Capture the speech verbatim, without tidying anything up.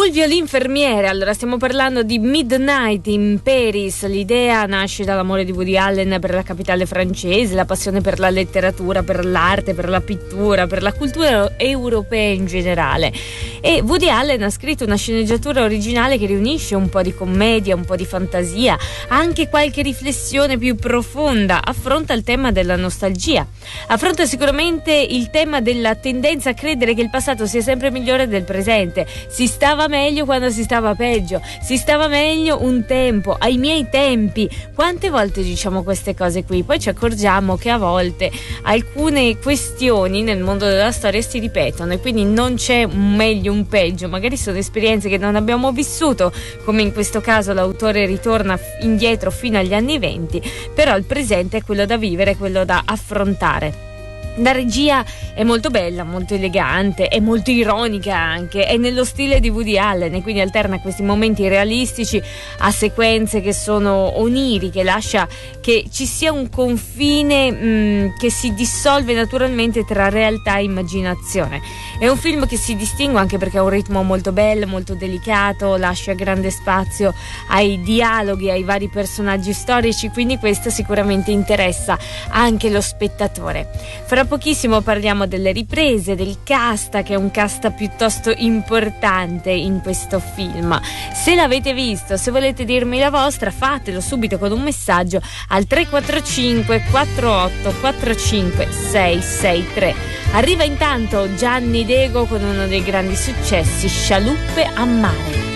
Fulvio l'infermiere, allora stiamo parlando di Midnight in Paris. L'idea nasce dall'amore di Woody Allen per la capitale francese, la passione per la letteratura, per l'arte, per la pittura, per la cultura europea in generale. E Woody Allen ha scritto una sceneggiatura originale che riunisce un po' di commedia, un po' di fantasia, anche qualche riflessione più profonda, affronta il tema della nostalgia, affronta sicuramente il tema della tendenza a credere che il passato sia sempre migliore del presente. Si stava meglio quando si stava peggio, si stava meglio un tempo, ai miei tempi. Quante volte diciamo queste cose qui? Poi ci accorgiamo che a volte alcune questioni nel mondo della storia si ripetono e quindi non c'è un meglio, un peggio. Magari sono esperienze che non abbiamo vissuto, come in questo caso l'autore ritorna indietro fino agli anni venti, però il presente è quello da vivere, quello da affrontare. La regia è molto bella, molto elegante, è molto ironica anche, è nello stile di Woody Allen e quindi alterna questi momenti realistici a sequenze che sono oniriche, lascia che ci sia un confine mh, che si dissolve naturalmente tra realtà e immaginazione. È un film che si distingue anche perché ha un ritmo molto bello, molto delicato, lascia grande spazio ai dialoghi, ai vari personaggi storici, quindi questo sicuramente interessa anche lo spettatore. Fra pochissimo parliamo delle riprese, del cast, che è un cast piuttosto importante in questo film. Se l'avete visto, se volete dirmi la vostra, fatelo subito con un messaggio al tre quattro cinque quattro otto quattro cinque sei sei tre. Arriva intanto Gianni Dego con uno dei grandi successi, Scialuppe a mare.